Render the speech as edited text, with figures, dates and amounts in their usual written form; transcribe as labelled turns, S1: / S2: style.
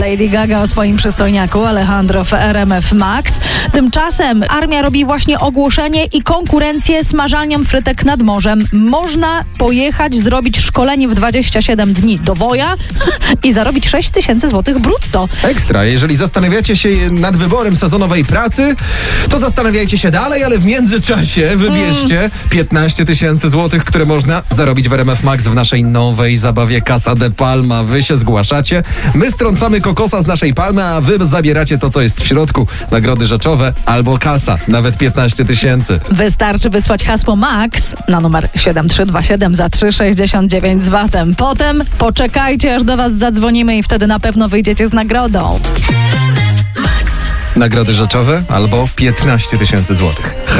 S1: Lady Gaga o swoim przystojniaku Alejandro w RMF Max. Tymczasem armia robi właśnie ogłoszenie i konkurencję smażalniom frytek nad morzem. Można pojechać, zrobić szkolenie w 27 dni do Woja i zarobić 6 000 złotych brutto.
S2: Ekstra. Jeżeli zastanawiacie się nad wyborem sezonowej pracy, to zastanawiajcie się dalej, ale w międzyczasie wybierzcie 15 000 złotych, które można zarobić w RMF Max w naszej nowej zabawie Casa de Palma. Wy się zgłaszacie, my strącamy kokosa z naszej palmy, a wy zabieracie to, co jest w środku. Nagrody rzeczowe albo kasa, nawet 15 000.
S1: Wystarczy wysłać hasło MAX na numer 7327 za 3,69 z VAT-em. Potem poczekajcie, aż do was zadzwonimy i wtedy na pewno wyjdziecie z nagrodą.
S2: Nagrody rzeczowe albo 15 000 złotych.